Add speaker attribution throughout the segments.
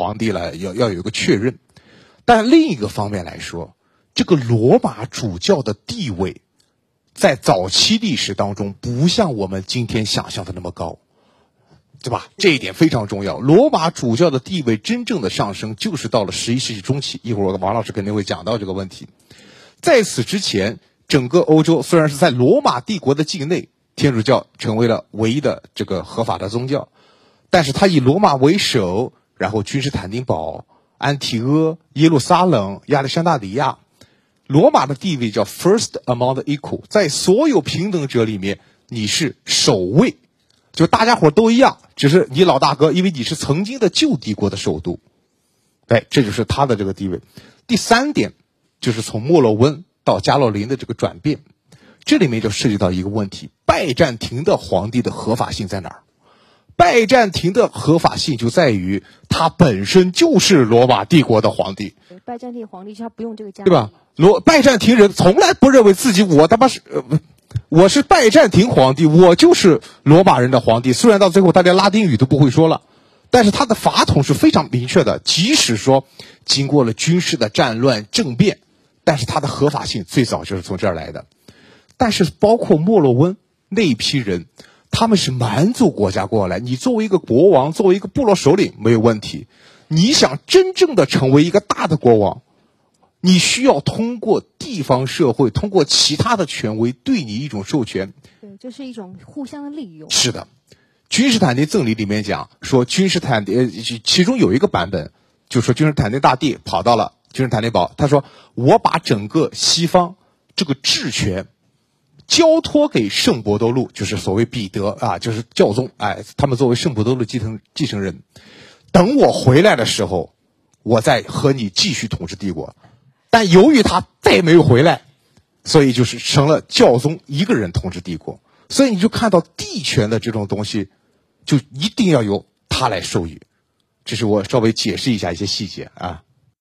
Speaker 1: 皇帝了，要有一个确认。但另一个方面来说，这个罗马主教的地位在早期历史当中不像我们今天想象的那么高，对吧？这一点非常重要。罗马主教的地位真正的上升就是到了11世纪中期，一会儿王老师肯定会讲到这个问题。在此之前，整个欧洲虽然是在罗马帝国的境内，天主教成为了唯一的这个合法的宗教，但是它以罗马为首，然后君士坦丁堡、安提阿、耶路撒冷、亚历山大里亚，罗马的地位叫 first among the equal， 在所有平等者里面你是首位，就大家伙都一样，只是你老大哥，因为你是曾经的旧帝国的首都。哎，这就是他的这个地位。第三点就是从莫洛温到加洛林的这个转变，这里面就涉及到一个问题：拜占庭的皇帝的合法性在哪儿？拜占庭的合法性就在于他本身就是罗马帝国的皇帝。
Speaker 2: 拜占庭皇帝他不用这个加，
Speaker 1: 对吧？拜占庭人从来不认为自己我是拜占庭皇帝，我就是罗马人的皇帝。虽然到最后他连拉丁语都不会说了，但是他的法统是非常明确的。即使说经过了军事的战乱政变，但是他的合法性最早就是从这儿来的。但是包括莫洛温那一批人，他们是蛮族国家过来，你作为一个国王，作为一个部落首领没有问题。你想真正的成为一个大的国王，你需要通过地方社会，通过其他的权威对你一种授权。
Speaker 2: 对，这是一种互相的利用。
Speaker 1: 是的，君士坦丁赠礼里面讲说，其中有一个版本就说君士坦丁大帝跑到了君士坦丁堡，他说我把整个西方这个治权交托给圣伯多禄，就是所谓彼得啊，就是教宗，他们作为圣伯多禄继承人。等我回来的时候，我再和你继续统治帝国。但由于他再也没有回来，所以就是成了教宗一个人统治帝国。所以你就看到帝权的这种东西，就一定要由他来授予。这是我稍微解释一下一些细节啊。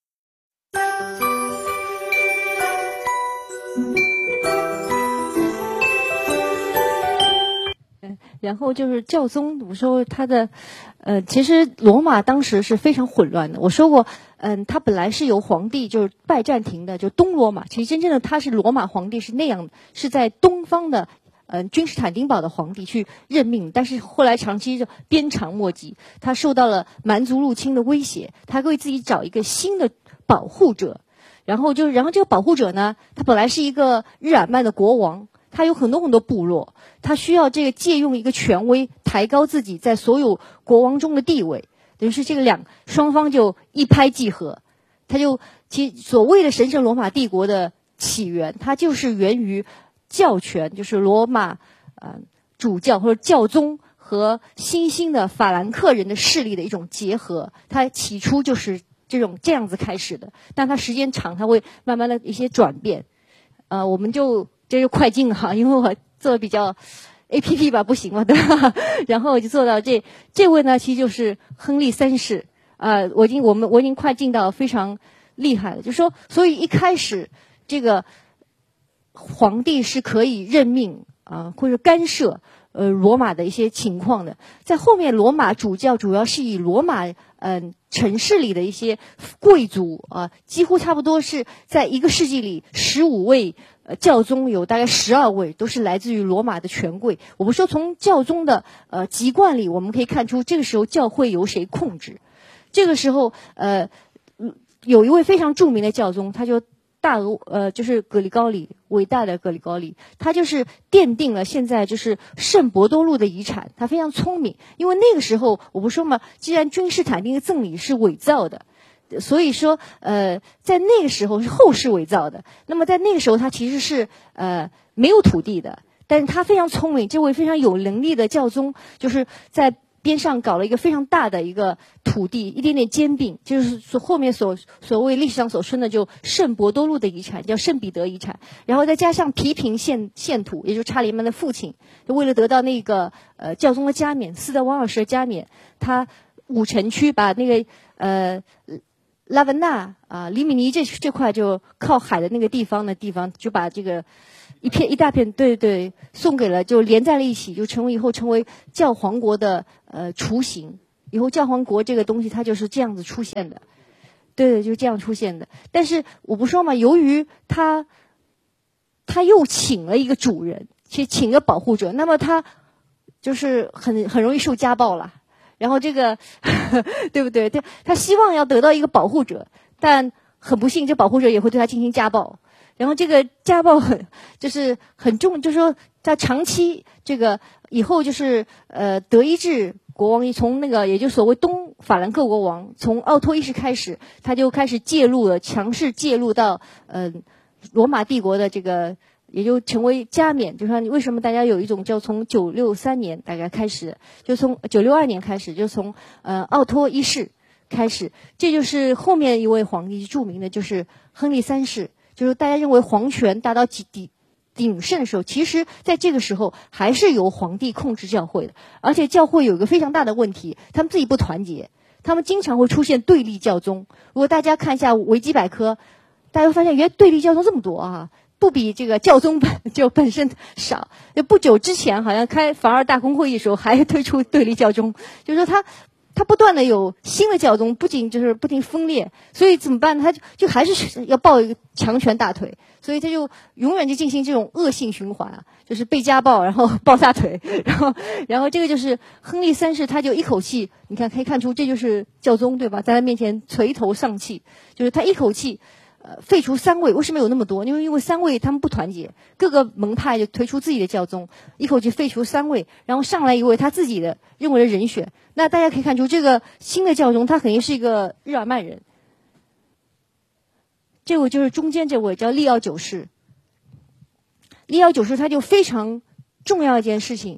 Speaker 2: 然后就是教宗，我说他的，其实罗马当时是非常混乱的。我说过，他本来是由皇帝，就是拜占庭的，就东罗马。其实真正的他是罗马皇帝，是那样，是在东方的，君士坦丁堡的皇帝去任命。但是后来长期就鞭长莫及，他受到了蛮族入侵的威胁，他为自己找一个新的保护者。然后这个保护者呢，他本来是一个日耳曼的国王。他有很多部落，他需要这个借用一个权威抬高自己在所有国王中的地位，等于是这个双方就一拍即合。其实所谓的神圣罗马帝国的起源，它就是源于教权，就是罗马主教或者教宗和新兴的法兰克人的势力的一种结合。它起初就是这样子开始的，但它时间长，它会慢慢的一些转变。我们这就快进哈，因为我做的比较 APP 吧，不行嘛，对吧？然后我就做到这位呢，其实就是亨利三世。我已经快进到非常厉害了，就是说，所以一开始这个皇帝是可以任命或者干涉罗马的一些情况的。在后面，罗马主教主要是以罗马城市里的一些贵族几乎差不多是在1个世纪里15位教宗，有大概12位都是来自于罗马的权贵。我们说从教宗的籍贯里，我们可以看出这个时候教会由谁控制。这个时候有一位非常著名的教宗，他就就是格里高里，伟大的格里高里，他就是奠定了现在就是圣伯多禄的遗产。他非常聪明，因为那个时候我不说嘛，既然君士坦丁的赠礼是伪造的，所以说在那个时候是后世伪造的。那么在那个时候他其实是没有土地的，但是他非常聪明，这位非常有能力的教宗就是在边上搞了一个非常大的一个土地，一点点兼并，就是后面所谓历史上所称的就圣伯多禄的遗产，叫圣彼得遗产。然后再加上皮平献土，也就是查理曼的父亲，就为了得到那个教宗的加冕，4代王20的加冕，他5城区把那个拉文纳黎米尼这块就靠海的那个地方就把这个一大片对送给了，就连在了一起，就以后成为教皇国的雏形， 以后教皇国这个东西它就是这样子出现的，对，就是这样出现的。但是我不说嘛，由于他又请了一个主人，去请个保护者，那么他就是很容易受家暴了。然后这个对不对？他希望要得到一个保护者，但很不幸，这保护者也会对他进行家暴。然后这个家暴就是很重，就是说他长期这个以后就是德意志国王从那个也就所谓东法兰克国王，从奥托一世开始，他就开始介入了，强势介入到罗马帝国的这个，也就成为加冕。就说为什么大家有一种叫从963年大概开始，就从962年开始，就从奥托一世开始，这就是后面一位皇帝著名的就是亨利三世。就是大家认为皇权达到鼎盛的时候，其实在这个时候还是由皇帝控制教会的，而且教会有一个非常大的问题，他们自己不团结，他们经常会出现对立教宗。如果大家看一下维基百科，大家会发现原来对立教宗这么多啊，不比这个教宗本身少。不久之前好像开凡尔大公会议的时候还推出对立教宗，就是说他不断的有新的教宗，不仅就是不停分裂，所以怎么办呢？他就还是要抱一个强权大腿，所以他就永远就进行这种恶性循环啊，就是被家暴，然后抱大腿，然后这个就是亨利三世，他就一口气，你看可以看出这就是教宗对吧？在他面前垂头丧气，就是他一口气废除3位。为什么有那么多？因为3位他们不团结，各个门派就推出自己的教宗，一口气废除3位，然后上来一位他自己的认为的人选。那大家可以看出，这个新的教宗他肯定是一个日耳曼人。这位就是中间这位叫利奥九世。利奥九世他就非常重要一件事情，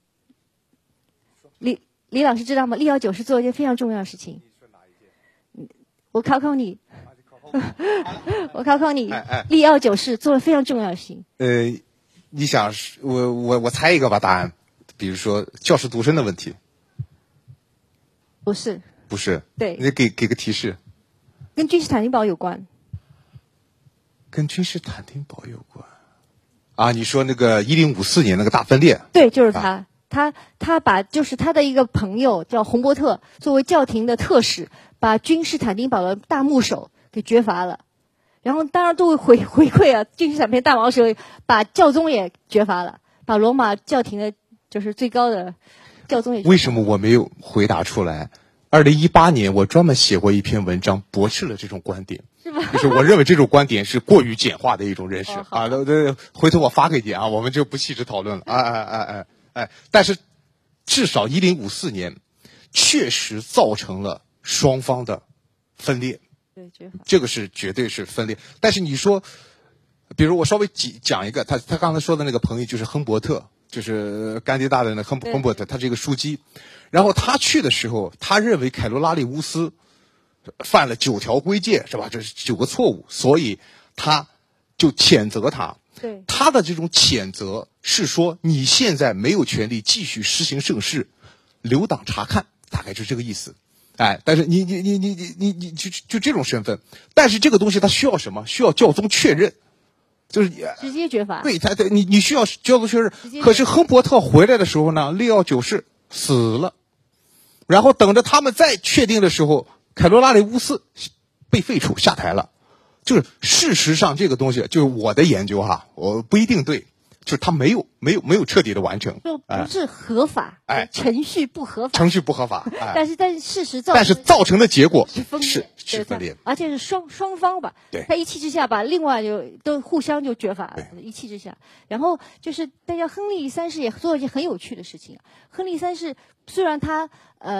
Speaker 2: 李老师知道吗？利奥九世做一件非常重要的事情。我考考你。我考考你，利奥九世做了非常重要的事情。
Speaker 1: 你想，我猜一个吧，答案，比如说教士独身的问题。
Speaker 2: 不是。
Speaker 1: 不是。
Speaker 2: 对。
Speaker 1: 你给个提示。
Speaker 2: 跟君士坦丁堡有关。
Speaker 1: 跟君士坦丁堡有关。啊，你说那个1054年那个大分裂。
Speaker 2: 对，就是他。他把就是他的一个朋友叫洪伯特作为教廷的特使，把君士坦丁堡的大牧首给绝罚了，然后当然都会回馈啊，君士坦丁大王时候把教宗也绝罚了，把罗马教廷的就是最高的教宗也绝罚了。
Speaker 1: 为什么我没有回答出来？2018年我专门写过一篇文章驳斥了这种观点，
Speaker 2: 是吧？
Speaker 1: 就是我认为这种观点是过于简化的一种认识啊。对，回头我发给你啊，我们就不细致讨论了。但是至少1054年确实造成了双方的分裂。
Speaker 2: 对，
Speaker 1: 这个是绝对是分裂。但是你说，比如我稍微讲一个，他刚才说的那个朋友就是亨伯特，就是甘地大的那亨伯特，他是一个枢机。然后他去的时候，他认为凯罗拉里乌斯犯了9条规戒，是吧？这是9个错误，所以他就谴责他。
Speaker 2: 对，
Speaker 1: 他的这种谴责是说你现在没有权利继续施行圣事，留党察看，大概是这个意思。但是你就这种身份，但是这个东西它需要什么？需要教宗确认，就是
Speaker 2: 直接绝罚。
Speaker 1: 对，你需要教宗确认。可是亨伯特回来的时候呢，利奥九世死了，然后等着他们再确定的时候，凯罗拉里乌斯被废除下台了。就是事实上这个东西，就是我的研究哈，我不一定对。就是他没有彻底的完成，
Speaker 2: 就不是合法，程序不合法，
Speaker 1: 程序不合法，
Speaker 2: 但是事实
Speaker 1: 造成的结果
Speaker 2: 是
Speaker 1: 分裂，
Speaker 2: 而且是双方吧，
Speaker 1: 对，
Speaker 2: 他一气之下把另外都互相就绝法了，一气之下，然后就是大家亨利三世也做了一件很有趣的事情。亨利三世虽然他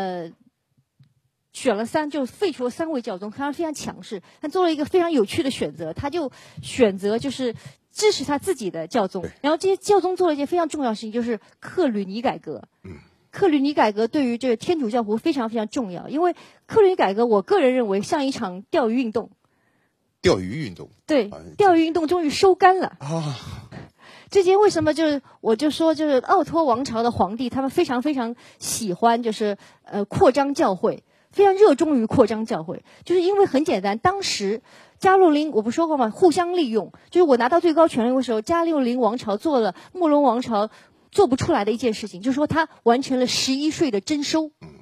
Speaker 2: 选了就废除了3位教宗，他非常强势，他做了一个非常有趣的选择，他就选择就是支持他自己的教宗，然后这些教宗做了一件非常重要的事情，就是克吕尼改革。克吕尼改革对于这个天主教会非常非常重要，因为克吕尼改革，我个人认为像一场钓鱼运动。
Speaker 1: 钓鱼运动。
Speaker 2: 对，钓鱼运动终于收竿了。这些为什么我就说奥托王朝的皇帝他们非常非常喜欢扩张教会，非常热衷于扩张教会，就是因为很简单，当时加洛林我不说过吗？互相利用，就是我拿到最高权力的时候，加洛林王朝做了莫龙王朝做不出来的一件事情，就是说他完成了11税的征收。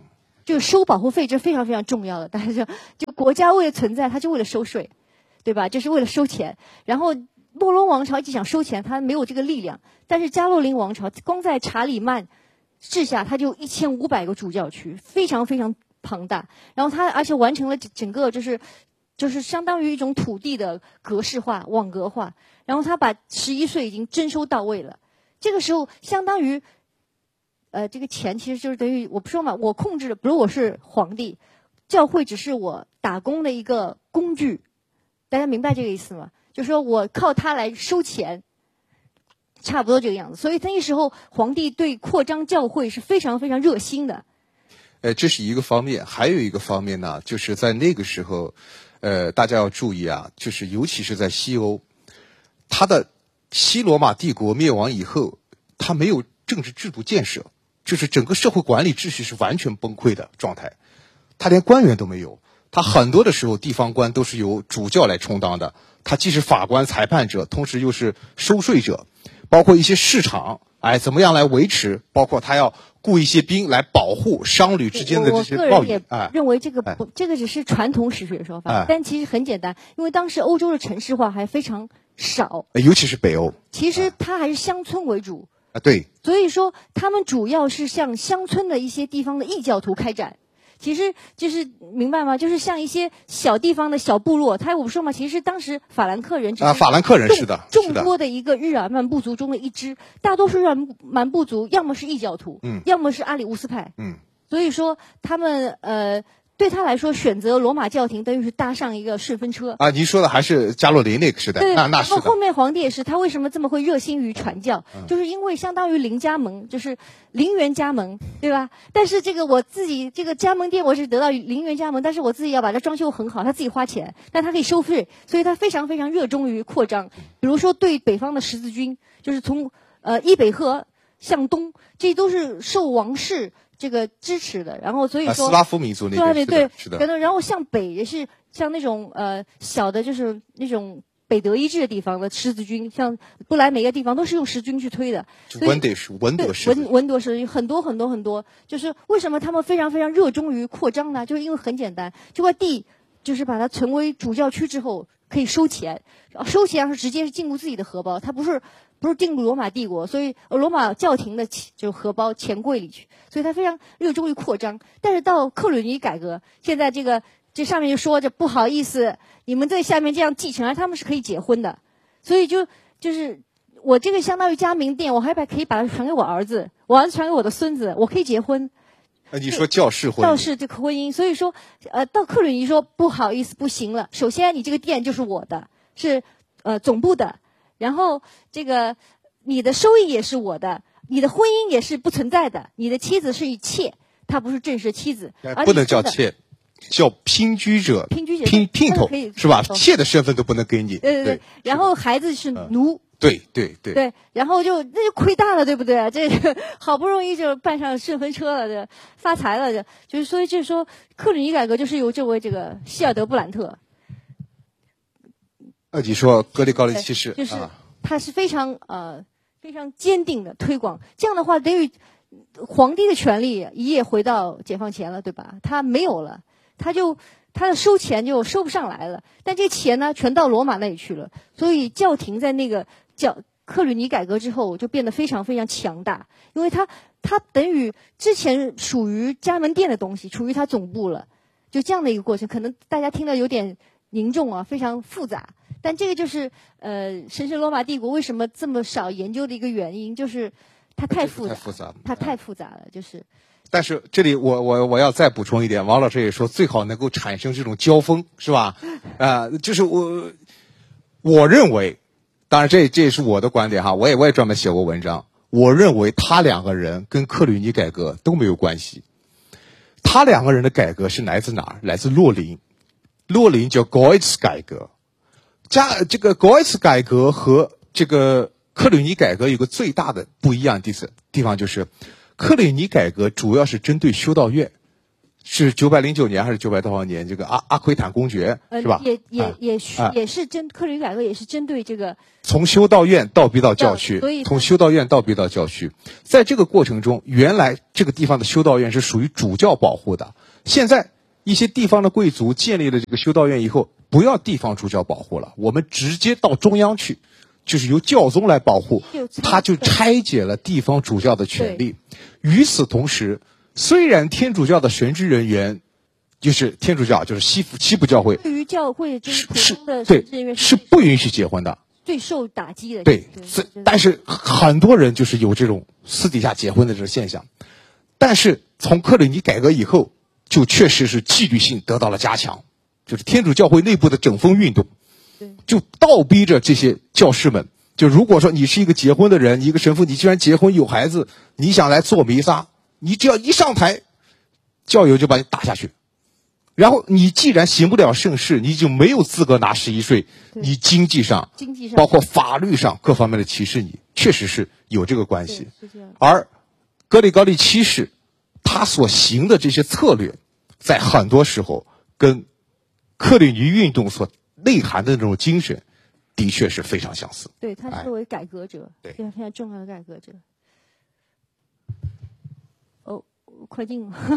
Speaker 2: 就是收保护费，这非常非常重要的。大家就国家为了存在，它就为了收税，对吧？就是为了收钱。然后莫罗王朝一直想收钱，他没有这个力量。但是加洛林王朝光在查理曼治下，他就1500个主教区，非常非常庞大。然后他而且完成了整个就是相当于一种土地的格式化、网格化。然后他把11税已经征收到位了。这个时候相当于。这个钱其实就是等于我不说嘛，我控制的，比如我是皇帝，教会只是我打工的一个工具，大家明白这个意思吗？就是说我靠它来收钱，差不多这个样子。所以那时候皇帝对扩张教会是非常非常热心的。
Speaker 1: 这是一个方面，还有一个方面呢，就是在那个时候，大家要注意啊，就是尤其是在西欧，它的西罗马帝国灭亡以后，它没有政治制度建设。就是整个社会管理秩序是完全崩溃的状态，他连官员都没有，他很多的时候地方官都是由主教来充当的，他既是法官、裁判者，同时又是收税者，包括一些市场，怎么样来维持，包括他要雇一些兵来保护商旅之间的这些贸易。
Speaker 2: 我个人也认为这个只是传统史学说法，但其实很简单，因为当时欧洲的城市化还非常少，
Speaker 1: 尤其是北欧，
Speaker 2: 其实它还是乡村为主。
Speaker 1: 对，
Speaker 2: 所以说他们主要是向乡村的一些地方的异教徒开展，其实就是明白吗？就是像一些小地方的小部落，我不说嘛，其实当时法兰克人
Speaker 1: 法兰克人是的，
Speaker 2: 众多的一个日耳曼部族中的一支，大多数日耳曼部族要么是异教徒，要么是阿里乌斯派，所以说他们对他来说，选择罗马教廷等于是搭上一个顺风车
Speaker 1: 啊！您说的还是加洛林那个时代，
Speaker 2: 对，
Speaker 1: 那是的。
Speaker 2: 后面皇帝也是，他为什么这么会热心于传教？就是因为相当于邻加盟，就是邻园加盟，对吧？但是这个我自己这个加盟店我是得到邻园加盟，但是我自己要把它装修很好，他自己花钱，但他可以收费，所以他非常非常热衷于扩张。比如说对北方的十字军，就是从伊北河向东，这都是受王室这个支持的，然后所以说
Speaker 1: 斯拉夫民族那边
Speaker 2: 对，
Speaker 1: 是的，
Speaker 2: 然后向北也是像那种小的，就是那种北德意志的地方的十字军，像不来每个地方都是用十字军去推的。
Speaker 1: 文德十字
Speaker 2: 很多很多很多，就是为什么他们非常非常热衷于扩张呢？就是因为很简单，这块地就是把它成为主教区之后可以收钱，收钱是直接是进入自己的荷包，它不是进入罗马帝国，所以罗马教廷的就荷包钱柜里去，所以他非常热衷于扩张。但是到克吕尼改革，现在这上面就说着不好意思，你们在下面这样继承，他们是可以结婚的，所以就是我这个相当于加盟店，我还可以把它传给我儿子，我儿子传给我的孙子，我可以结婚。
Speaker 1: 你说教士
Speaker 2: 这个婚姻，所以说到克吕尼说不好意思不行了，首先你这个店就是我的，是总部的。然后这个你的收益也是我的，你的婚姻也是不存在的，你的妻子是一妾，她不是正式妻子，
Speaker 1: 不能叫妾，叫姘居者，姘头是吧？妾的身份都不能给你。
Speaker 2: 对，然后孩子是奴。
Speaker 1: 对，
Speaker 2: 然后那就亏大了，对不对？这个好不容易就办上顺风车了，这发财了，就是所以就是说，克吕尼改革就是由这位这个希尔德布兰特。
Speaker 1: 你说格里高利七世，
Speaker 2: 就是他是非常非常坚定的推广，这样的话等于皇帝的权力一夜回到解放前了，对吧？他没有了，他的收钱就收不上来了，但这钱呢全到罗马那里去了，所以教廷在那个克吕尼改革之后就变得非常非常强大，因为他等于之前属于加盟店的东西处于他总部了，就这样的一个过程，可能大家听得有点凝重啊，非常复杂。但这个就是神圣罗马帝国为什么这么少研究的一个原因，就是它太复杂了，就是。
Speaker 1: 但是这里我要再补充一点，王老师也说最好能够产生这种交锋，是吧？就是我认为，当然这也是我的观点哈，我也专门写过文章，我认为他两个人跟克吕尼改革都没有关系，他两个人的改革是来自哪儿？来自洛林叫 Goetz 改革。这个 Goetz 改革和这个克吕尼改革有个最大的不一样的地方，就是克吕尼改革主要是针对修道院， 是909年还是900多少年？这个阿奎坦公爵是吧？
Speaker 2: 也是克里改革，也是针对这个
Speaker 1: 从修道院倒逼到教区，
Speaker 2: 所以
Speaker 1: 从修道院倒逼到教区。在这个过程中，原来这个地方的修道院是属于主教保护的，现在一些地方的贵族建立了这个修道院以后，不要地方主教保护了，我们直接到中央去，就是由教宗来保护，他就拆解了地方主教的权利。与此同时，虽然天主教的神职人员，就是天主教，就是西部教会，
Speaker 2: 对于教会这普通的
Speaker 1: 对
Speaker 2: 神职人员
Speaker 1: 是不允许结婚的，
Speaker 2: 最受打击的。
Speaker 1: 对，但是很多人就是有这种私底下结婚的这种现象。但是从克里尼改革以后，就确实是纪律性得到了加强，就是天主教会内部的整风运动，就倒逼着这些教士们。就如果说你是一个结婚的人，一个神父，你既然结婚有孩子，你想来做弥撒，你只要一上台，教友就把你打下去。然后你既然行不了圣事，你就没有资格拿11税，你经济上包括法律上各方面的歧视你，确实是有这个关系。而格里高利七世他所行的这些策略，在很多时候跟克里尼运动所内涵的那种精神的确是非常相似。
Speaker 2: 对，他是作为改革者，
Speaker 1: 对，
Speaker 2: 非常非常重要的改革者。哦，快进了。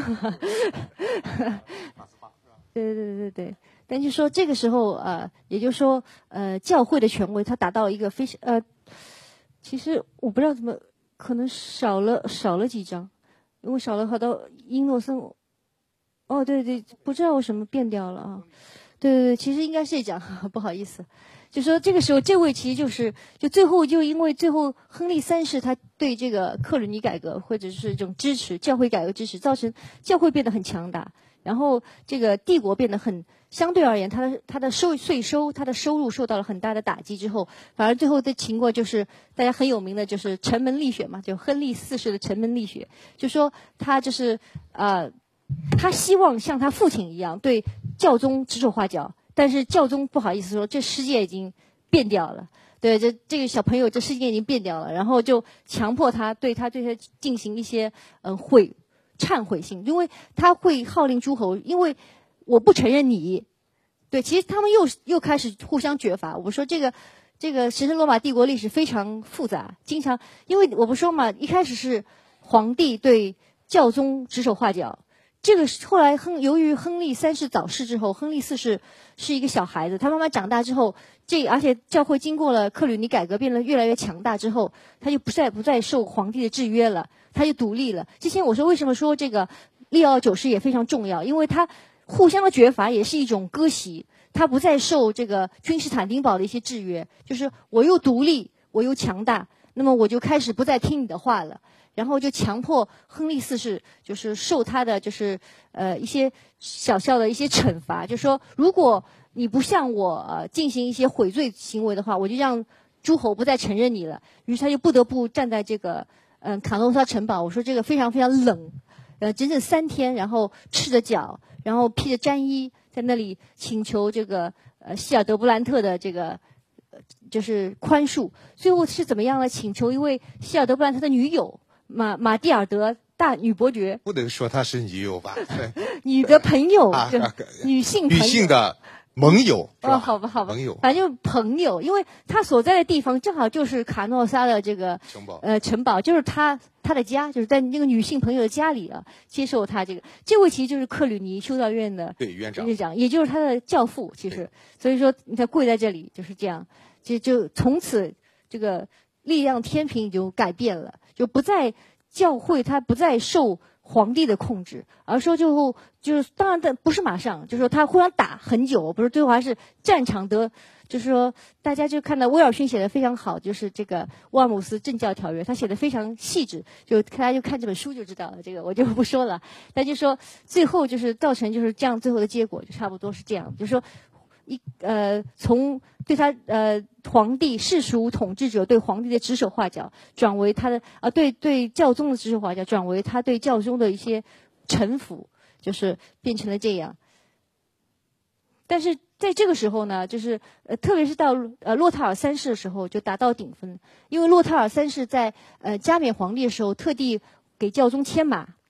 Speaker 2: 对。但是说这个时候也就是说教会的权威它达到了一个非常其实我不知道怎么可能少了几张，因为少了好多英诺森。哦，对，不知道为什么变掉了啊。对，其实应该是这张，不好意思。就说这个时候这位其实就最后就因为最后亨利三世他对这个克里尼改革或者是这种支持教会改革支持，造成教会变得很强大，然后这个帝国变得很相对而言它的税收它的收入受到了很大的打击之后，反而最后的情况就是大家很有名的就是城门立雪嘛，就亨利四世的城门立雪，就说他就是他希望像他父亲一样对教宗指手画脚，但是教宗不好意思说这世界已经变掉了，对，这个小朋友这世界已经变掉了，然后就强迫他对他进行一些忏悔信，因为他会号令诸侯，因为我不承认你。对，其实他们又开始互相决伐。我说这个神圣罗马帝国历史非常复杂，经常因为我不说嘛，一开始是皇帝对教宗指手画脚，这个后来由于亨利三世早逝之后，亨利四世是一个小孩子，他慢慢长大之后，而且教会经过了克吕尼改革变得越来越强大之后，他就不再受皇帝的制约了，他就独立了。之前我说为什么说这个利奥九世也非常重要，因为他互相的决伐也是一种割席，他不再受这个君士坦丁堡的一些制约，就是我又独立，我又强大，那么我就开始不再听你的话了。然后就强迫亨利四世就是受他的就是一些小的一些惩罚，就说如果你不向我进行一些悔罪行为的话，我就让诸侯不再承认你了。于是他就不得不站在这个卡诺萨城堡，我说这个非常非常冷，整整3天，然后赤着脚，然后披着毡衣在那里请求这个希尔德布兰特的这个就是宽恕。最后是怎么样呢？请求一位希尔德布兰特的女友马蒂尔德大女伯爵，
Speaker 1: 不能说她是女友吧？
Speaker 2: 女的朋友，女性
Speaker 1: 的盟友。
Speaker 2: 好吧，盟友，反正朋友，因为他所在的地方正好就是卡诺萨的这个城堡，就是他的家，就是在那个女性朋友的家里接受他这位其实就是克吕尼修道院的院长，也就是他的教父。其实，所以说你看跪在这里就是这样，就从此这个力量天平就改变了。就不再教会，他不再受皇帝的控制，而说就是当然不是马上，就是说他互相打很久，不是最后还是战场就是说大家就看到威尔逊写的非常好，就是这个沃尔姆斯政教条约，他写的非常细致，大家就看这本书就知道了，这个我就不说了。但就说最后就是造成就是这样，最后的结果就差不多是这样，就是说从对他皇帝世俗统治者对皇帝的指手画脚，转为他的对教宗的指手画脚，转为他对教宗的一些臣服，就是变成了这样。但是在这个时候呢，就是特别是到洛泰尔三世的时候就达到顶峰，因为洛泰尔三世在加冕皇帝的时候特地给教宗牵马，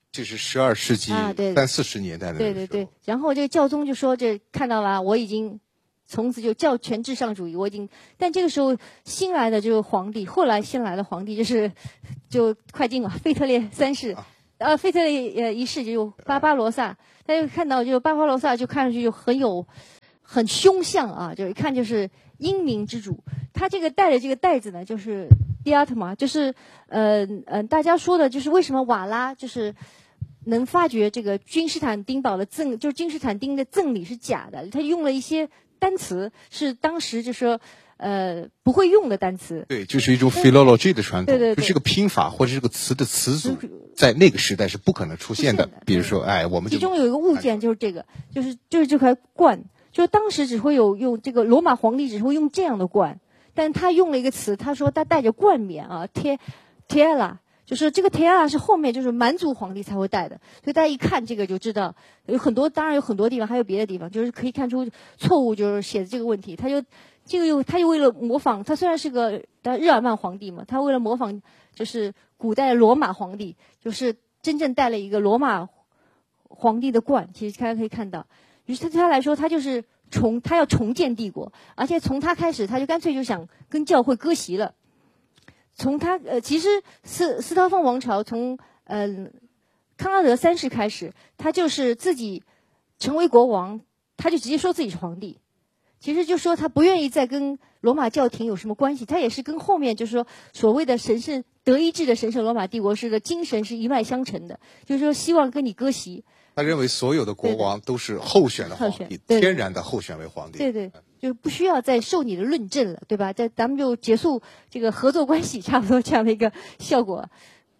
Speaker 1: 这是12世纪
Speaker 2: 对
Speaker 1: 3、40年代的
Speaker 2: 对对对。然后这个教宗就说：“这看到吧，我已经从此就教权至上主义，我已经。”但这个时候新来的这个皇帝，后来新来的皇帝就快进了腓特烈三世，腓特烈一世就巴巴罗萨，他就看到就巴巴罗萨就看上去就很凶相啊，就一看就是英明之主。他这个带的这个带子呢，就是迪亚特嘛，就是大家说的就是为什么瓦拉就是能发觉这个君士坦丁堡的就是君士坦丁的赠礼是假的，他用了一些单词是当时就是说不会用的单词。
Speaker 1: 对，就是一种 philology 的传统，
Speaker 2: 对，
Speaker 1: 就是这个拼法或者这个词的词组，在那个时代是不可能出现的。比如说，我们
Speaker 2: 其中有一个物件就是这个，就是这块冠，就是当时只会用这个罗马皇帝只会用这样的冠，但他用了一个词，他说他带着冠冕啊 tiara， 就是这个 tiara 是后面就是蛮族皇帝才会戴的，所以大家一看这个就知道当然有很多地方还有别的地方，就是可以看出错误，就是写的这个问题，他就为了模仿，他虽然是个日耳曼皇帝嘛，他为了模仿就是古代罗马皇帝，就是真正戴了一个罗马皇帝的冠，其实大家可以看到。于是对他来说，他要重建帝国，而且从他开始，他就干脆就想跟教会割席了。从他其实斯特芬王朝从康拉德三世开始，他就是自己成为国王，他就直接说自己是皇帝。其实就说他不愿意再跟罗马教廷有什么关系，他也是跟后面就是说所谓的神圣德意志的神圣罗马帝国式的精神是一脉相承的，就是说希望跟你割席。
Speaker 1: 他认为所有的国王都是候选的皇帝，天然的候选为皇帝。
Speaker 2: 对，就不需要再受你的论证了，对吧？咱们就结束这个合作关系，差不多这样的一个效果。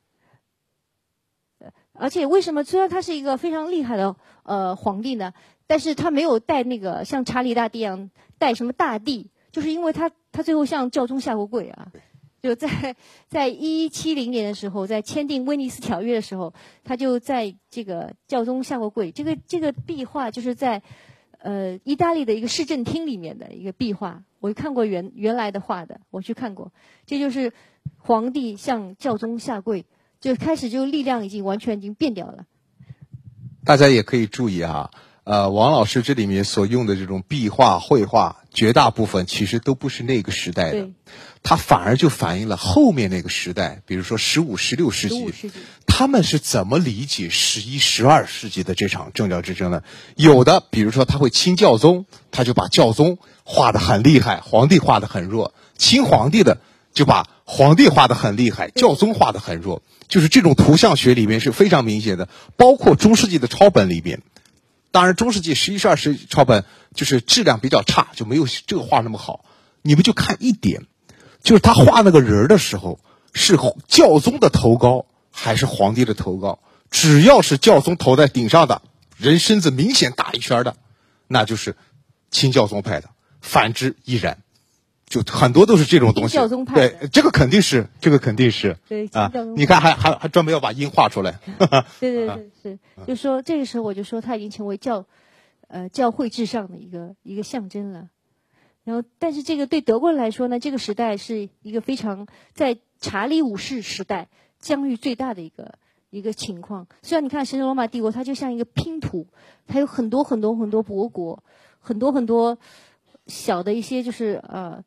Speaker 2: 而且为什么虽然他是一个非常厉害的皇帝呢，但是他没有带那个像查理大帝一样带什么大帝，就是因为他最后向教宗下过跪啊。就在1170年的时候，在签订威尼斯条约的时候，他就在这个教宗下过跪。这个壁画就是在意大利的一个市政厅里面的一个壁画，我看过原来的画的，我去看过。这就是皇帝向教宗下跪，就开始就力量完全已经变掉了。
Speaker 1: 大家也可以注意啊，王老师这里面所用的这种壁画、绘画，绝大部分其实都不是那个时代的，它反而就反映了后面那个时代，比如说15、16世纪，他们是怎么理解11、12世纪的这场政教之争呢？有的，比如说他会亲教宗，他就把教宗画得很厉害，皇帝画得很弱；亲皇帝的就把皇帝画得很厉害，教宗画得很弱。就是这种图像学里面是非常明显的，包括中世纪的抄本里面。当然，中世纪11、12世纪抄本就是质量比较差，就没有这个画那么好。你们就看一点，就是他画那个人的时候，是教宗的头高还是皇帝的头高？只要是教宗头在顶上的，人身子明显大一圈的，那就是亲教宗派的；反之亦然。就很多都是这种东西。
Speaker 2: 教宗派的，
Speaker 1: 对，这个肯定是。
Speaker 2: 对
Speaker 1: 啊，你看还专门要把音画出来。
Speaker 2: 对，是，就说这个时候我就说他已经成为教会至上的一个象征了。然后，但是这个对德国人来说呢，这个时代是一个非常在查理五世时代疆域最大的一个情况。虽然你看神圣罗马帝国，它就像一个拼图，它有很多伯国，很多小的一些就是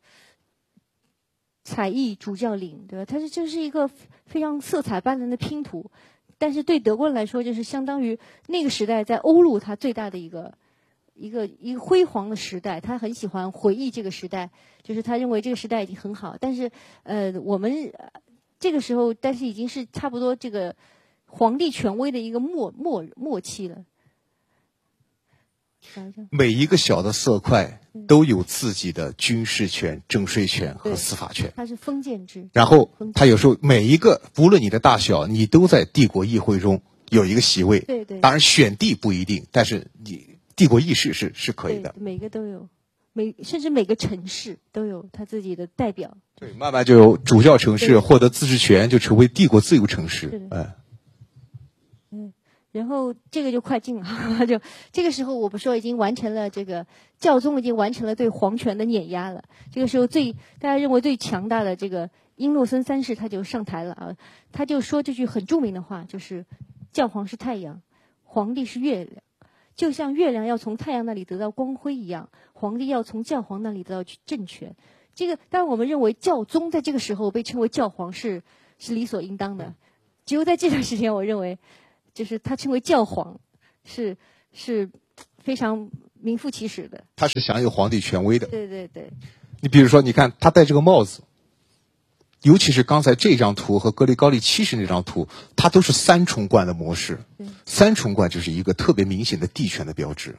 Speaker 2: 采邑主教领，对吧？它就是一个非常色彩斑斓的拼图。但是对德国人来说，就是相当于那个时代在欧陆它最大的一个辉煌的时代。他很喜欢回忆这个时代，就是他认为这个时代已经很好。但是我们这个时候，但是已经是差不多这个皇帝权威的一个末期了。
Speaker 1: 每一个小的色块都有自己的军事权、征税权和司法权。
Speaker 2: 它是封建制。然
Speaker 1: 后它有时候每一个，不论你的大小，你都在帝国议会中有一个席位。
Speaker 2: 对。
Speaker 1: 当然选帝不一定，但是你帝国议事是可以的。
Speaker 2: 每个都有，甚至每个城市都有他自己的代表。
Speaker 1: 对，慢慢就有主教城市获得自治权，就成为帝国自由城市。
Speaker 2: 然后这个就快进了，就这个时候我不说已经完成了这个教宗已经完成了对皇权的碾压了。这个时候大家认为最强大的这个英诺森三世他就上台了啊，他就说这句很著名的话，就是教皇是太阳，皇帝是月亮，就像月亮要从太阳那里得到光辉一样，皇帝要从教皇那里得到政权。这个当然我们认为教宗在这个时候被称为教皇是理所应当的，只有在这段时间，我认为就是他称为教皇是非常名副其实的。
Speaker 1: 他是享有皇帝权威的。
Speaker 2: 对对对。
Speaker 1: 你比如说，你看他戴这个帽子，尤其是刚才这张图和格里高利70那张图，它都是三重冠的模式。三重冠就是一个特别明显的帝权的标志。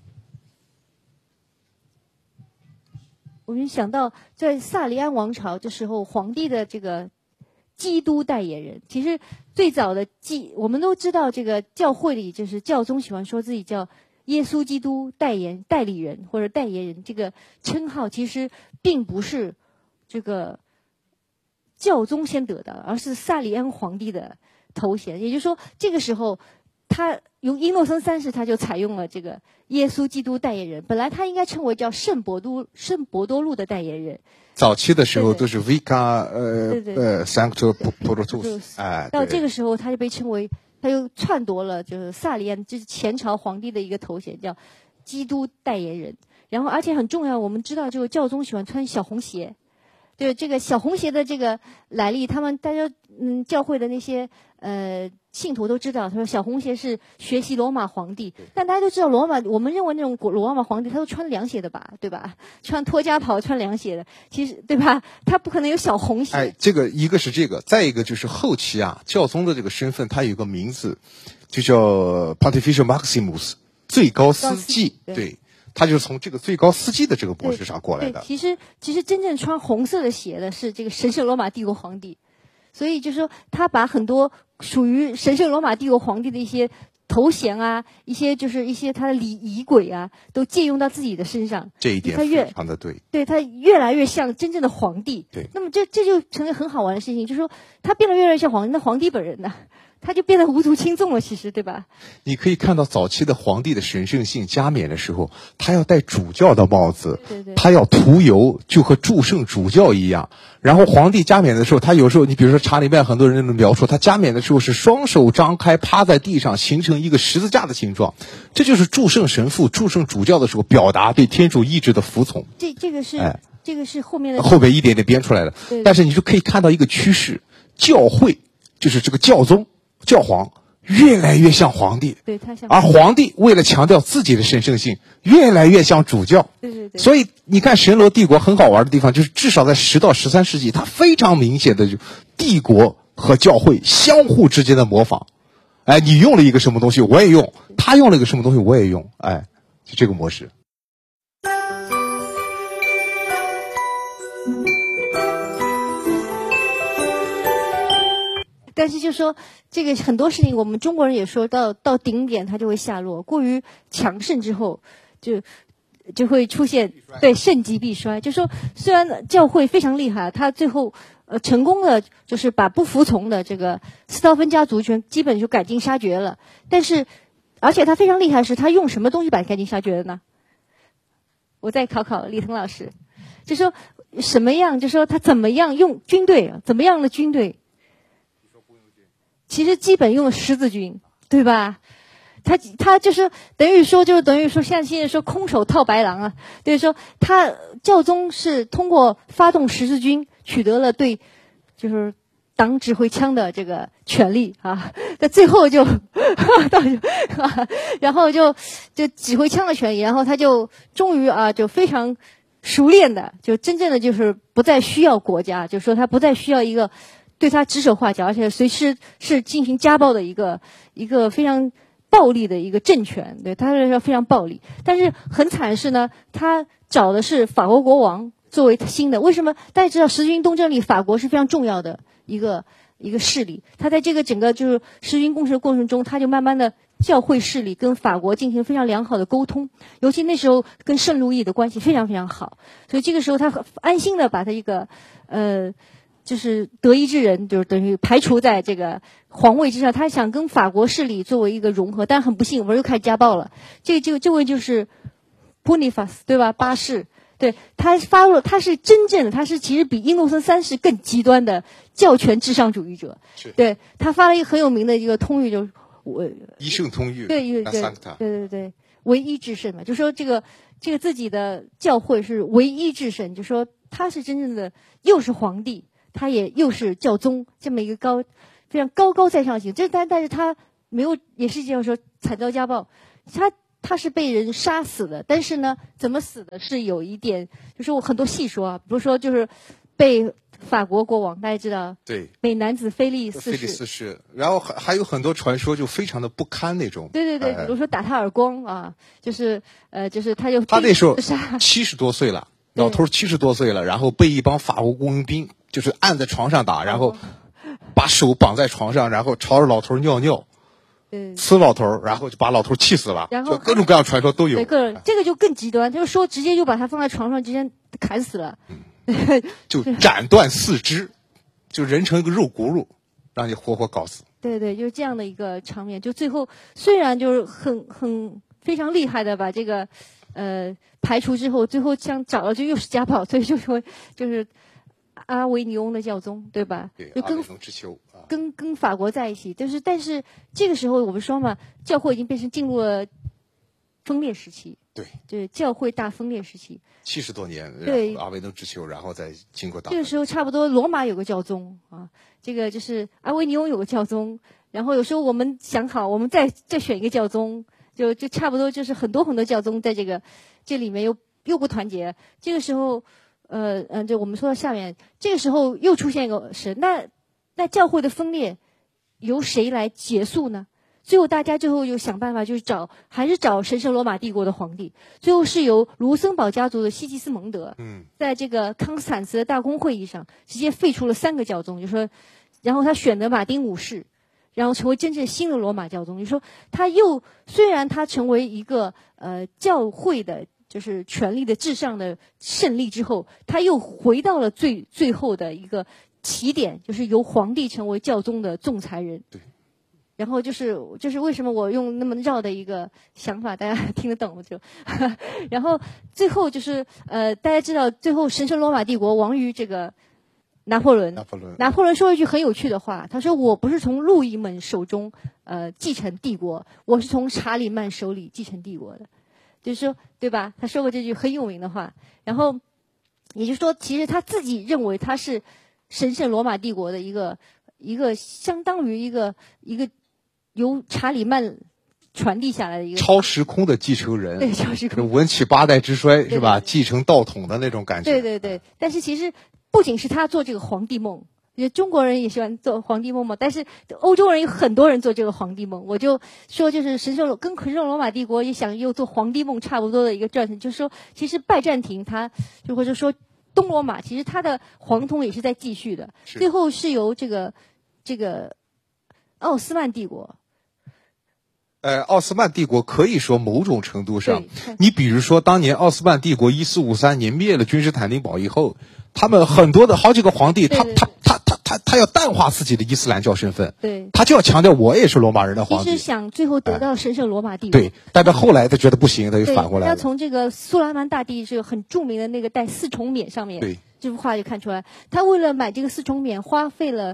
Speaker 2: 我们想到在萨利安王朝这时候，皇帝的这个基督代言人，其实最早的我们都知道，这个教会里就是教宗喜欢说自己叫耶稣基督代理人或者代言人，这个称号其实并不是这个教宗先得的，而是萨利安皇帝的头衔。也就是说，这个时候他用英诺森3世，他就采用了这个耶稣基督代言人。本来他应该称为叫圣伯多禄的代言人。
Speaker 1: 早期的时候都是 Vicar Sanctus Portus，
Speaker 2: 到这个时候他就被称为，他又篡夺了就是萨利安，就是前朝皇帝的一个头衔，叫基督代言人。然后而且很重要，我们知道这个教宗喜欢穿小红鞋。对这个小红鞋的这个来历，大家教会的那些信徒都知道，他说小红鞋是学习罗马皇帝，但大家都知道我们认为那种罗马皇帝他都穿凉鞋的吧，对吧？穿托家袍穿凉鞋的，其实对吧？他不可能有小红鞋。
Speaker 1: 这个一个是这个，再一个就是后期教宗的这个身份，他有个名字就叫 Pontifical Maximus， 最高司祭，对。他就是从这个最高司祭的这个模式上过来的。
Speaker 2: 其实真正穿红色的鞋的是这个神圣罗马帝国皇帝，所以就是说他把很多属于神圣罗马帝国皇帝的一些头衔一些他的礼仪轨都借用到自己的身上。
Speaker 1: 这一点非常的对。
Speaker 2: 对，他越来越像真正的皇帝。
Speaker 1: 对。
Speaker 2: 那么这就成了很好玩的事情，就是说他变得越来越像皇帝，那皇帝本人呢？他就变得无足轻重了，其实对吧？
Speaker 1: 你可以看到早期的皇帝的神圣性加冕的时候，他要戴主教的帽子，他要涂油，就和祝圣主教一样。然后皇帝加冕的时候，他有时候你比如说查理曼很多人的描述，他加冕的时候是双手张开趴在地上，形成一个十字架的形状，这就是祝圣神父、祝圣主教的时候表达对天主意志的服从。
Speaker 2: 这个是后面
Speaker 1: 一点点编出来的。但是你就可以看到一个趋势，教会就是这个教宗。教皇越来越像皇帝，
Speaker 2: 对，他像，
Speaker 1: 而皇帝为了强调自己的神圣性，越来越像主教。
Speaker 2: 对。
Speaker 1: 所以你看神罗帝国很好玩的地方，就是至少在10到13世纪，它非常明显的就帝国和教会相互之间的模仿。你用了一个什么东西，我也用；他用了一个什么东西，我也用。就这个模式。
Speaker 2: 但是就说这个很多事情，我们中国人也说到顶点，它就会下落。过于强盛之后，就会出现盛极必衰。就说虽然教会非常厉害，他最后成功的就是把不服从的这个斯道芬家族权基本就赶尽杀绝了。但是而且他非常厉害，是他用什么东西把赶尽杀绝的呢？我再考考李腾老师，就说什么样？就说他怎么样用军队，怎么样的军队？其实基本用十字军，对吧？他就是等于说像现在说空手套白狼就是说他教宗是通过发动十字军取得了对就是党指挥枪的这个权利在最后然后就指挥枪的权利，然后他就终于就非常熟练的就真正的就是不再需要国家，就是说他不再需要一个对他指手画脚，而且随时是进行家暴的一个非常暴力的一个政权，对他来说非常暴力。但是很惨是呢，他找的是法国国王作为新的。为什么？大家知道十字军东征里，法国是非常重要的一个势力。他在这个整个就是十字军攻势的过程中，他就慢慢的教会势力跟法国进行非常良好的沟通，尤其那时候跟圣路易的关系非常非常好，所以这个时候他安心的把他一个就是德意志人，就是等于排除在这个皇位之上。他想跟法国势力作为一个融合，但很不幸，我们又开始家暴了。这位就是普尼法斯，对吧？八世，对，他是真正的，他是其实比英诺森3世更极端的教权至上主义者。对，他发了一个很有名的一个通谕，就是
Speaker 1: 一圣通谕，
Speaker 2: 对唯一至圣嘛，就说这个自己的教会是唯一至圣，就说他是真正的又是皇帝，他也又是教宗，这么一个非常高在上型。但是他没有，也是这样说惨遭家暴，他是被人杀死的，但是呢，怎么死的是有一点，就是我很多细说啊，比如说就是被法国国王，大家知道，
Speaker 1: 对，
Speaker 2: 美男子菲利四
Speaker 1: 世，然后还有很多传说就非常的不堪那种。
Speaker 2: 对，比如说打他耳光啊，就是他
Speaker 1: 那时候70多岁了，老头70多岁了，然后被一帮法国雇佣兵就是按在床上打，然后把手绑在床上，然后朝着老头尿尿。呲老头，然后就把老头气死了，
Speaker 2: 然后
Speaker 1: 各种各样传说都有。
Speaker 2: 对，这个就更极端，就是说直接就把他放在床上，直接砍死了，
Speaker 1: 就斩断四肢，就人成一个肉轱辘，让你活活搞死。
Speaker 2: 对，就是这样的一个场面。就最后虽然就是很非常厉害的把这个排除之后，最后像找了就又是家暴，所以就是阿维尼翁的教宗，对吧？
Speaker 1: 对，
Speaker 2: 就
Speaker 1: 阿维农之囚。
Speaker 2: 跟法国在一起，但是这个时候我们说嘛，教会已经变成进入了分裂时期。对，教会大分裂时期
Speaker 1: ，70多年，
Speaker 2: 对，
Speaker 1: 阿维农之囚，然后再经过大。
Speaker 2: 这个时候差不多罗马有个教宗啊，这个就是阿维尼翁有个教宗，然后有时候我们想好，我们再选一个教宗，就差不多就是很多教宗在这里面又不团结。这个时候，就我们说到下面，这个时候又出现一个神，那教会的分裂由谁来结束呢？最后大家最后又想办法，就是还是找神圣罗马帝国的皇帝。最后是由卢森堡家族的西吉斯蒙德，在这个康斯坦茨的大公会议上直接废除了3个教宗，就说，然后他选的马丁5世，然后成为真正新的罗马教宗。就说虽然他成为一个教会的就是权力的至上的胜利之后，他又回到了最后的一个起点，就是由皇帝成为教宗的仲裁人。
Speaker 1: 对。
Speaker 2: 然后就是为什么我用那么绕的一个想法，大家听得懂就。然后最后就是大家知道，最后神圣罗马帝国亡于这个拿破仑。拿破仑说一句很有趣的话，他说：“我不是从路易们手中继承帝国，我是从查理曼手里继承帝国的。”就是说，对吧？他说过这句很有名的话。然后也就是说，其实他自己认为他是神圣罗马帝国的一个相当于一个由查理曼传递下来的一个
Speaker 1: 超时空的继承人，
Speaker 2: 对，超时空
Speaker 1: 文起8代之衰是吧？继承道统的那种感觉。
Speaker 2: 对。但是其实不仅是他做这个皇帝梦，中国人也喜欢做皇帝梦嘛。但是欧洲人有很多人做这个皇帝梦。我就说，就是跟神圣罗马帝国也想又做皇帝梦差不多的一个转折，就是说，其实拜占庭它就或者说东罗马，其实它的皇统也是在继续的。最后是由这个奥斯曼帝国。
Speaker 1: 奥斯曼帝国可以说某种程度上，你比如说当年奥斯曼帝国1453年灭了君士坦丁堡以后，他们好几个皇帝，他要淡化自己的伊斯兰教身份，
Speaker 2: 对，
Speaker 1: 他就要强调我也是罗马人的皇帝，
Speaker 2: 其实想最后得到神圣罗马帝国，
Speaker 1: 对，但是后来他觉得不行，他就反过来了。
Speaker 2: 要从这个苏莱曼大帝这个很著名的那个带4重冕上面，
Speaker 1: 对，
Speaker 2: 这幅画就看出来，他为了买这个4重冕花费了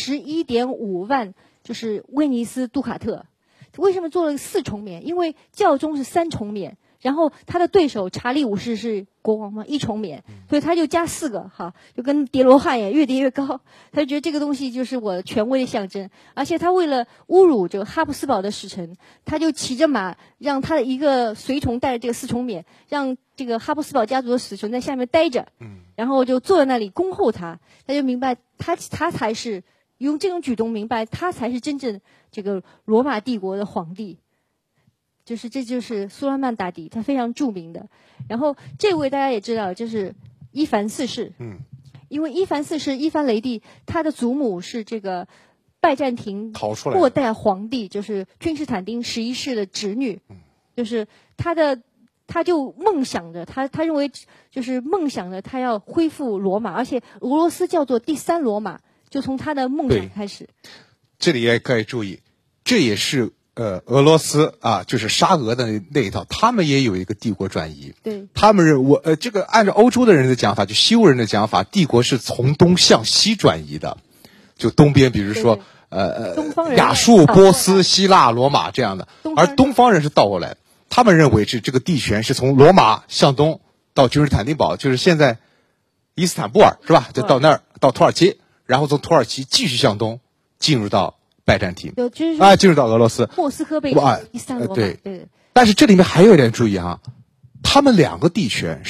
Speaker 2: 11.5万，就是威尼斯杜卡特。为什么做了4重冕？因为教宗是3重冕，然后他的对手查理5世是国王嘛，1重冕，所以他就加4个，就跟叠罗汉也越叠越高。他就觉得这个东西就是我权威的象征，而且他为了侮辱这个哈布斯堡的使臣，他就骑着马，让他的一个随从带着这个4重冕，让这个哈布斯堡家族的使臣在下面待着，然后就坐在那里恭候他。他就明白他才是用这种举动明白他才是真正这个罗马帝国的皇帝。这就是苏拉曼大帝，他非常著名的。然后这位大家也知道，就是伊凡4世。因为伊凡4世伊凡雷帝，他的祖母是这个拜占庭末代皇帝，就是君士坦丁11世的侄女。就是他就梦想着，他认为就是梦想着他要恢复罗马，而且俄罗斯叫做第3罗马，就从他的梦想开始。
Speaker 1: 这里也可以注意，这也是俄罗斯啊，就是沙俄的那一套，他们也有一个帝国转移。
Speaker 2: 对，
Speaker 1: 他们这个按照欧洲的人的讲法，就西欧人的讲法，帝国是从东向西转移的。就东边，比如说
Speaker 2: 东方人
Speaker 1: 亚述、波斯、希腊、罗马这样的，而东方人是倒过来的，他们认为是这个地权是从罗马向东到君士坦丁堡，就是现在伊斯坦布尔是吧？就到那儿到土耳其，然后从土耳其继续向东进入到拜占庭，进入到俄罗斯，
Speaker 2: 莫斯科被伊斯坦罗马，对。
Speaker 1: 但是这里面还有一点注意啊，他们两个地权